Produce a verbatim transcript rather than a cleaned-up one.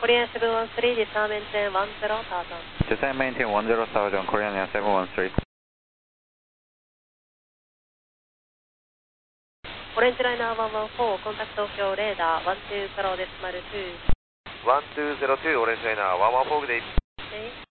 Korean seven one three, descend maintain one zero thousand. Descend maintain one zero thousand, Korean Air seven one three. Orange Liner one one four, contact Tokyo radar one two zero decimal two. one two zero two, Orange Liner one one four, good day. Okay.